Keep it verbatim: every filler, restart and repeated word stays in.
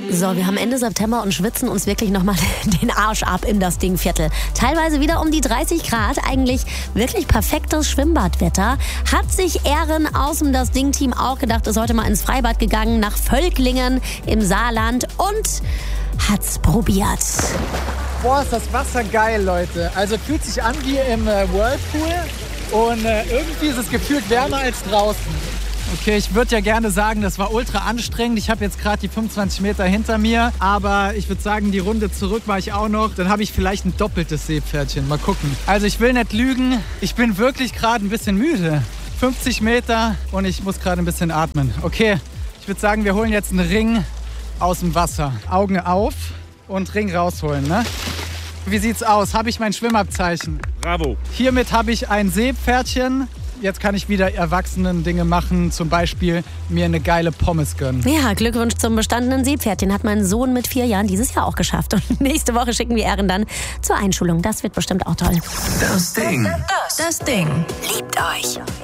So, wir haben Ende September und schwitzen uns wirklich nochmal den Arsch ab in das Dingviertel. Teilweise wieder um die dreißig Grad. Eigentlich wirklich perfektes Schwimmbadwetter. Hat sich Ehren aus dem Das Ding-Team auch gedacht, ist heute mal ins Freibad gegangen, nach Völklingen im Saarland und hat's probiert. Boah, ist das Wasser geil, Leute. Also fühlt sich an wie im äh, Whirlpool und äh, irgendwie ist es gefühlt wärmer als draußen. Okay, ich würde ja gerne sagen, das war ultra anstrengend. Ich habe jetzt gerade die fünfundzwanzig Meter hinter mir, aber ich würde sagen, die Runde zurück war ich auch noch. Dann habe ich vielleicht ein doppeltes Seepferdchen. Mal gucken. Also ich will nicht lügen, ich bin wirklich gerade ein bisschen müde. fünfzig Meter und ich muss gerade ein bisschen atmen. Okay, ich würde sagen, wir holen jetzt einen Ring aus dem Wasser. Augen auf und Ring rausholen, ne? Wie sieht's aus? Habe ich mein Schwimmabzeichen? Bravo. Hiermit habe ich ein Seepferdchen. Jetzt kann ich wieder Erwachsenen-Dinge machen, zum Beispiel mir eine geile Pommes gönnen. Ja, Glückwunsch zum bestandenen Seepferdchen. Hat mein Sohn mit vier Jahren dieses Jahr auch geschafft. Und nächste Woche schicken wir Ehren dann zur Einschulung. Das wird bestimmt auch toll. Das Ding. Das Ding. Liebt euch.